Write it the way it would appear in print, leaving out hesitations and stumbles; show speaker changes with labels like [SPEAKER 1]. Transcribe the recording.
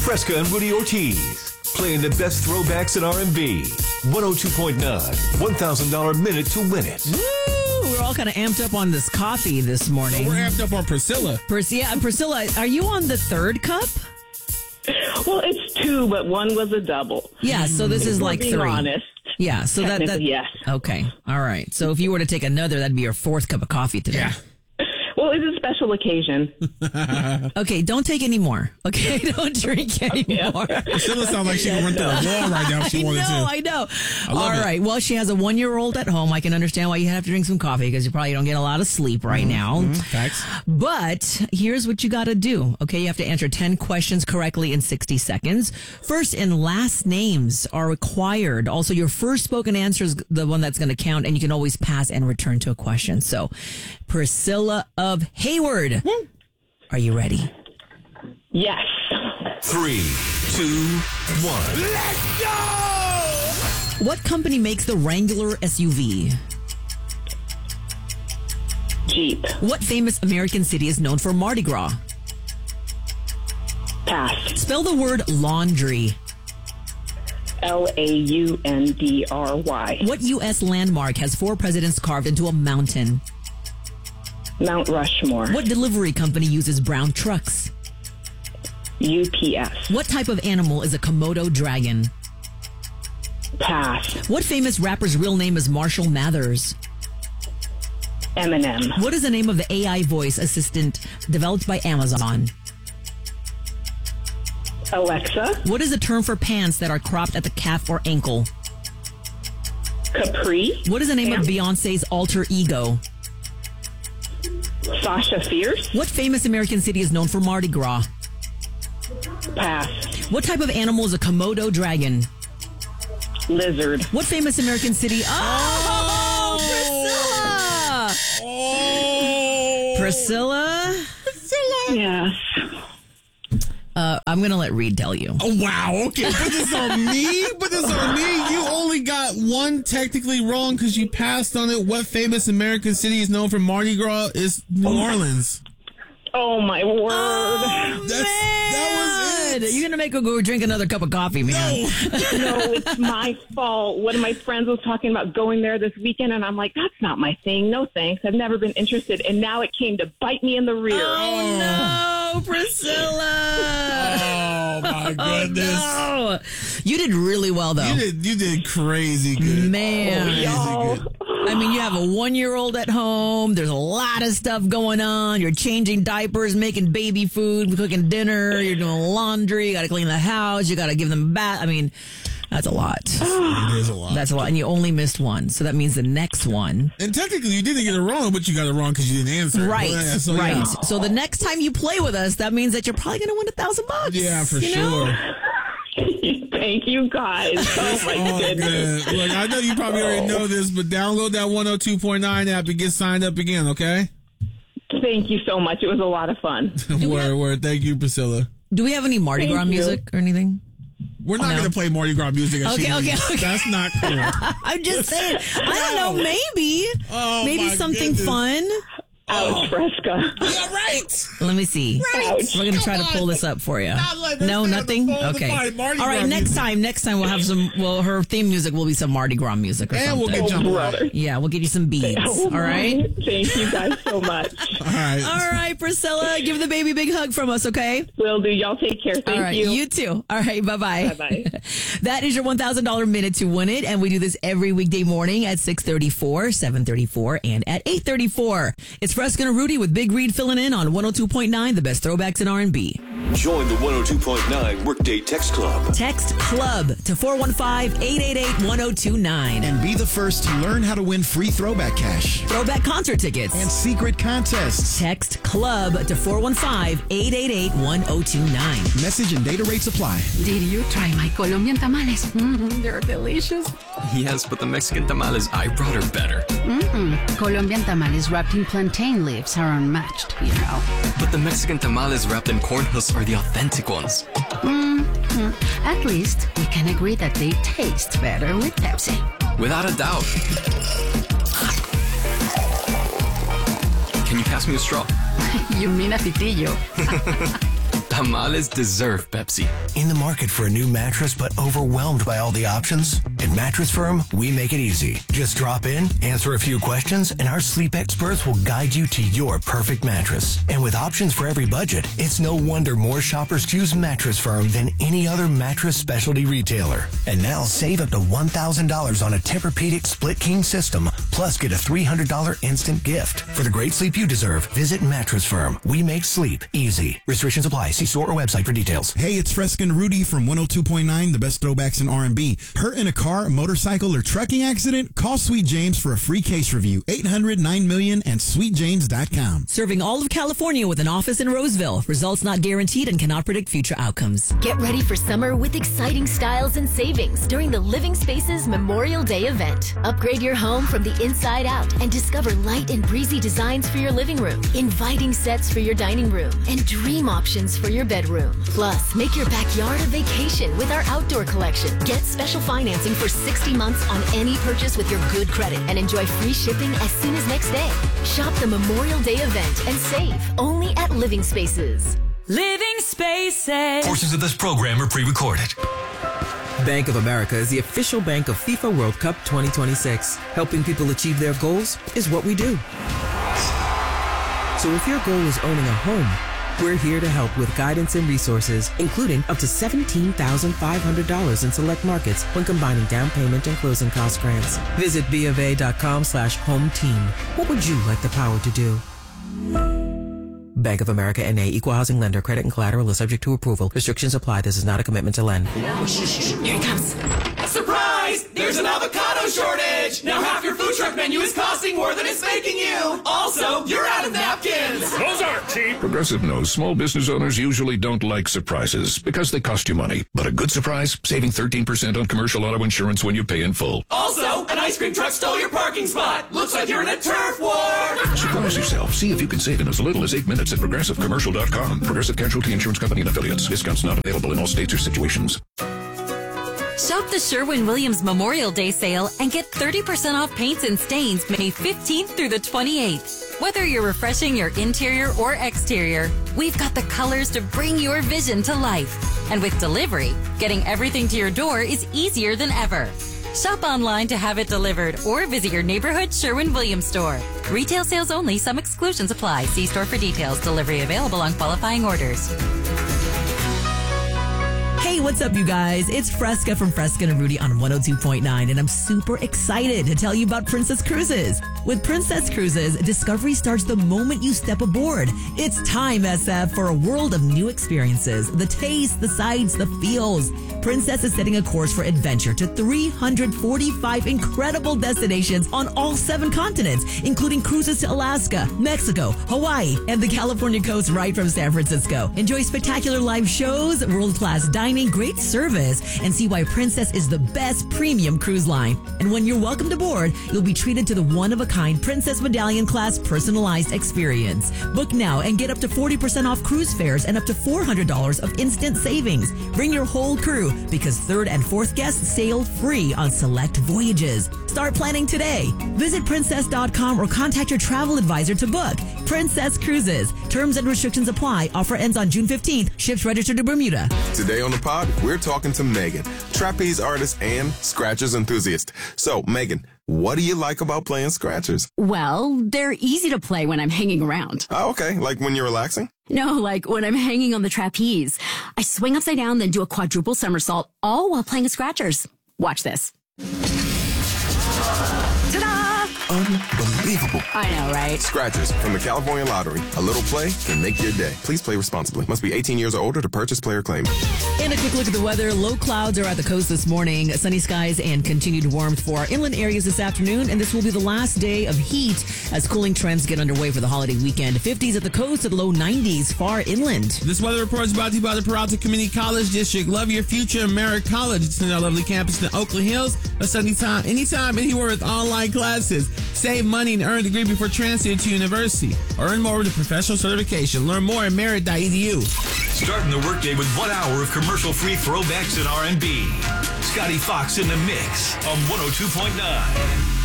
[SPEAKER 1] Fresca and Rudy Ortiz, playing the best throwbacks in R&B. 102.9, $1,000 minute to win it.
[SPEAKER 2] Woo! We're all kind of amped up on this coffee this morning.
[SPEAKER 3] We're amped up on Priscilla.
[SPEAKER 2] Priscilla, are you on the third cup?
[SPEAKER 4] Well, it's two, but one was a double.
[SPEAKER 2] Yeah, so this is like
[SPEAKER 4] being
[SPEAKER 2] three.
[SPEAKER 4] honest.
[SPEAKER 2] Yeah, so that
[SPEAKER 4] Yes.
[SPEAKER 2] Okay, all right. So if you were to take another, that'd be your fourth cup of coffee today.
[SPEAKER 3] Yeah.
[SPEAKER 4] Well, it's a special occasion.
[SPEAKER 2] Okay, don't take any more. Okay, don't drink anymore.
[SPEAKER 3] Priscilla sounds like she can run through a wall right now if she wanted to.
[SPEAKER 2] I know. All
[SPEAKER 3] it.
[SPEAKER 2] right. Well, she has a 1-year-old at home. I can understand why you have to drink some coffee because you probably don't get a lot of sleep right now.
[SPEAKER 3] Facts.
[SPEAKER 2] But here's what you got to do. Okay, you have to answer 10 questions correctly in 60 seconds. First and last names are required. Also, your first spoken answer is the one that's going to count, and you can always pass and return to a question. So, Priscilla of Hayward, are you ready?
[SPEAKER 4] Yes.
[SPEAKER 1] 3, 2, 1.
[SPEAKER 3] Let's go!
[SPEAKER 2] What company makes the Wrangler SUV?
[SPEAKER 4] Jeep.
[SPEAKER 2] What famous American city is known for Mardi Gras?
[SPEAKER 4] Pass.
[SPEAKER 2] Spell the word laundry.
[SPEAKER 4] Laundry.
[SPEAKER 2] What U.S. landmark has 4 presidents carved into a mountain?
[SPEAKER 4] Mount Rushmore.
[SPEAKER 2] What delivery company uses brown trucks?
[SPEAKER 4] UPS.
[SPEAKER 2] What type of animal is a Komodo dragon?
[SPEAKER 4] Pass.
[SPEAKER 2] What famous rapper's real name is Marshall Mathers?
[SPEAKER 4] Eminem.
[SPEAKER 2] What is the name of the AI voice assistant developed by Amazon?
[SPEAKER 4] Alexa.
[SPEAKER 2] What is the term for pants that are cropped at the calf or ankle?
[SPEAKER 4] Capri.
[SPEAKER 2] What is the name of Beyonce's alter ego?
[SPEAKER 4] Sasha Fierce.
[SPEAKER 2] What famous American city is known for Mardi Gras?
[SPEAKER 4] Pass.
[SPEAKER 2] What type of animal is a Komodo dragon?
[SPEAKER 4] Lizard.
[SPEAKER 2] What famous American city? Oh, Priscilla! Priscilla?
[SPEAKER 4] Yes.
[SPEAKER 2] I'm going to let Reed tell you.
[SPEAKER 3] Oh, wow. Okay. Put this on me. You only got one technically wrong because you passed on it. What famous American city is known for Mardi Gras is New Orleans.
[SPEAKER 4] Oh, my word.
[SPEAKER 2] That was it. You're going to make her go drink another cup of coffee, man.
[SPEAKER 4] No, it's my fault. One of my friends was talking about going there this weekend, and I'm like, that's not my thing. No thanks. I've never been interested. And now it came to bite me in the rear.
[SPEAKER 2] Oh, no, Priscilla.
[SPEAKER 3] Oh, my goodness.
[SPEAKER 2] Oh, no. You did really well, though.
[SPEAKER 3] You did crazy good.
[SPEAKER 2] Man.
[SPEAKER 4] Y'all.
[SPEAKER 2] I mean, you have a 1-year-old at home. There's a lot of stuff going on. You're changing diapers, making baby food, cooking dinner. You're doing laundry. You got to clean the house. You got to give them a bath. I mean, that's a lot.
[SPEAKER 3] It is a lot.
[SPEAKER 2] That's a lot. And you only missed one. So that means the next one.
[SPEAKER 3] And technically, you didn't get it wrong, but you got it wrong because you didn't answer.
[SPEAKER 2] Right.
[SPEAKER 3] Yeah,
[SPEAKER 2] right.
[SPEAKER 3] Yeah.
[SPEAKER 2] So the next time you play with us, that means that you're probably going to win $1,000.
[SPEAKER 3] Yeah, for
[SPEAKER 2] you know?
[SPEAKER 3] sure.
[SPEAKER 4] Thank you, guys. Oh, my goodness.
[SPEAKER 3] Good. Look, I know you probably already know this, but download that 102.9 app and get signed up again, okay?
[SPEAKER 4] Thank you so much. It was a lot of fun.
[SPEAKER 3] Word. Thank you, Priscilla.
[SPEAKER 2] Do we have any Mardi Gras music or anything?
[SPEAKER 3] We're not going to play Mardi Gras music.
[SPEAKER 2] Okay.
[SPEAKER 3] That's not cool.
[SPEAKER 2] I'm just saying. I don't know. Maybe.
[SPEAKER 3] Oh,
[SPEAKER 2] maybe something
[SPEAKER 3] goodness.
[SPEAKER 2] fun.
[SPEAKER 4] Ouch, Fresca.
[SPEAKER 3] Yeah, right.
[SPEAKER 2] Let me see.
[SPEAKER 4] Ouch.
[SPEAKER 2] We're gonna try to pull this up for you. No, nothing. Okay. All right. Next time we'll have some. Well, her theme music will be some Mardi Gras music or
[SPEAKER 3] And
[SPEAKER 2] something.
[SPEAKER 3] we'll get Jump
[SPEAKER 4] brother.
[SPEAKER 2] Yeah, we'll get you some beads. All right.
[SPEAKER 4] Thank you guys so much.
[SPEAKER 3] All right.
[SPEAKER 2] All right, Priscilla. Give the baby a big hug from us, okay?
[SPEAKER 4] Will do. Y'all take care. Thank
[SPEAKER 2] All right.
[SPEAKER 4] you.
[SPEAKER 2] You too. All right. Bye-bye.
[SPEAKER 4] Bye-bye.
[SPEAKER 2] That is your $1,000 minute to win it, and we do this every weekday morning at 6:34, 7:34, and at 8:34. It's Fresca and Rudy with Big Reed filling in on 102.9, the best throwbacks in R&B.
[SPEAKER 1] Join the 102.9 Workday Text Club.
[SPEAKER 2] Text CLUB to 415-888-1029.
[SPEAKER 5] And be the first to learn how to win free throwback cash
[SPEAKER 2] Throwback concert tickets.
[SPEAKER 5] and secret contests.
[SPEAKER 2] Text CLUB to 415-888-1029.
[SPEAKER 5] Message and data rates apply.
[SPEAKER 6] Did you try my Colombian tamales? They're delicious.
[SPEAKER 7] Yes, but the Mexican tamales I brought are better.
[SPEAKER 6] Colombian tamales wrapped in plantain leaves are unmatched, you know.
[SPEAKER 7] But the Mexican tamales wrapped in corn husks are the authentic ones.
[SPEAKER 6] At least we can agree that they taste better with Pepsi.
[SPEAKER 7] Without a doubt. Can you pass me a straw?
[SPEAKER 6] You mean a pitillo?
[SPEAKER 7] Tamales deserve Pepsi.
[SPEAKER 8] In the market for a new mattress but overwhelmed by all the options? At Mattress Firm, we make it easy. Just drop in, answer a few questions, and our sleep experts will guide you to your perfect mattress. And with options for every budget, it's no wonder more shoppers choose Mattress Firm than any other mattress specialty retailer. And now save up to $1,000 on a Tempur-Pedic split king system, plus get a $300 instant gift. For the great sleep you deserve, visit Mattress Firm. We make sleep easy. Restrictions apply. See store or website for details.
[SPEAKER 5] Hey, it's Fresca and Rudy from 102.9, the best throwbacks in R&B. Hurt in a car, motorcycle, or trucking accident? Call Sweet James for a free case review. 800-9000000 and sweetjames.com.
[SPEAKER 2] Serving all of California with an office in Roseville. Results not guaranteed and cannot predict future outcomes.
[SPEAKER 9] Get ready for summer with exciting styles and savings during the Living Spaces Memorial Day event. Upgrade your home from the inside out and discover light and breezy designs for your living room, inviting sets for your dining room, and dream options for your bedroom. Plus, make your backyard a vacation with our outdoor collection. Get special financing for 60 months on any purchase with your good credit and enjoy free shipping as soon as next day. Shop the Memorial Day event and save only at Living Spaces.
[SPEAKER 10] Living Spaces.
[SPEAKER 1] Portions of this program are pre-recorded.
[SPEAKER 11] Bank of America is the official bank of FIFA World Cup 2026. Helping people achieve their goals is what we do. So if your goal is owning a home, we're here to help with guidance and resources, including up to $17,500 in select markets when combining down payment and closing cost grants. Visit BofA.com/home team. What would you like the power to do? Bank of America N.A. Equal housing lender. Credit and collateral is subject to approval. Restrictions apply. This is not a commitment to lend.
[SPEAKER 10] Here he comes. Surprise! There's an avocado shortage! Now half your food truck menu is costing more than it's making you! Also, you're out of napkins!
[SPEAKER 12] Those aren't cheap! Progressive knows small business owners usually don't like surprises because they cost you money. But a good surprise? Saving 13% on commercial auto insurance when you pay in full.
[SPEAKER 10] Also, an ice cream truck stole your parking spot! Looks like you're in a turf war!
[SPEAKER 12] Surprise yourself. See if you can save in as little as 8 minutes at ProgressiveCommercial.com. Progressive Casualty Insurance Company and Affiliates. Discounts not available in all states or situations.
[SPEAKER 13] Shop the Sherwin-Williams Memorial Day sale and get 30% off paints and stains May 15th through the 28th. Whether you're refreshing your interior or exterior, we've got the colors to bring your vision to life. And with delivery, getting everything to your door is easier than ever. Shop online to have it delivered or visit your neighborhood Sherwin-Williams store. Retail sales only. Some exclusions apply. See store for details. Delivery available on qualifying orders.
[SPEAKER 2] Hey, what's up, you guys? It's Fresca from Fresca and Rudy on 102.9, and I'm super excited to tell you about Princess Cruises. With Princess Cruises, discovery starts the moment you step aboard. It's time, SF, for a world of new experiences. The taste, the sights, the feels. Princess is setting a course for adventure to 345 incredible destinations on all 7 continents, including cruises to Alaska, Mexico, Hawaii, and the California coast right from San Francisco. Enjoy spectacular live shows, world-class dining, great service, and see why Princess is the best premium cruise line. And when you're welcomed aboard, you'll be treated to the one-of-a-kind Princess Medallion class personalized experience. Book now and get up to 40% off cruise fares and up to $400 of instant savings. Bring your whole crew because 3rd and 4th guests sail free on select voyages. Start planning today. Visit princess.com or contact your travel advisor to book. Princess Cruises. Terms and restrictions apply. Offer ends on June 15th. Ships registered to Bermuda.
[SPEAKER 14] Today on the pod, we're talking to Megan, trapeze artist and Scratchers enthusiast. So, Megan, what do you like about playing Scratchers?
[SPEAKER 15] Well, they're easy to play when I'm hanging around.
[SPEAKER 14] Oh, okay. Like when you're relaxing?
[SPEAKER 15] No, like when I'm hanging on the trapeze. I swing upside down, then do a quadruple somersault, all while playing Scratchers. Watch this. Ta-da!
[SPEAKER 14] Unbelievable.
[SPEAKER 15] I know, right?
[SPEAKER 14] Scratchers from the California Lottery. A little play can make your day. Please play responsibly. Must be 18 years or older to purchase player claim.
[SPEAKER 2] And a quick look at the weather. Low clouds are at the coast this morning. Sunny skies and continued warmth for our inland areas this afternoon. And this will be the last day of heat as cooling trends get underway for the holiday weekend. 50s at the coast and low 90s far inland.
[SPEAKER 3] This weather report is brought to you by the Peralta Community College District. Love your future, Merritt College. It's in our lovely campus in Oakland Hills. That's anytime, anywhere with online classes. Save money and earn a degree before transferring to university. Or earn more with a professional certification. Learn more at Merritt.edu.
[SPEAKER 1] Starting the workday with 1 hour of commercial-free throwbacks in R&B. Scotty Fox in the mix on 102.9.